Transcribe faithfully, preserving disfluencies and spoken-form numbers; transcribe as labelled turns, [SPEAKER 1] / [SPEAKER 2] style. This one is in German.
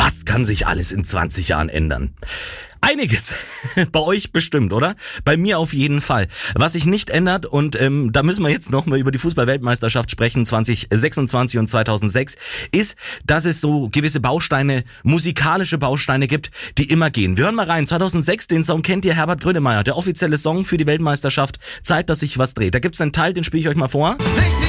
[SPEAKER 1] Was kann sich alles in zwanzig Jahren ändern? Einiges. Bei euch bestimmt, oder? Bei mir auf jeden Fall. Was sich nicht ändert, und ähm, da müssen wir jetzt nochmal über die Fußball-Weltmeisterschaft sprechen, zwanzig sechsundzwanzig und zweitausendsechs, ist, dass es so gewisse Bausteine, musikalische Bausteine gibt, die immer gehen. Wir hören mal rein. zweitausendsechs, den Song kennt ihr, Herbert Grönemeyer, der offizielle Song für die Weltmeisterschaft. Zeit, dass sich was dreht. Da gibt's einen Teil, den spiele ich euch mal vor.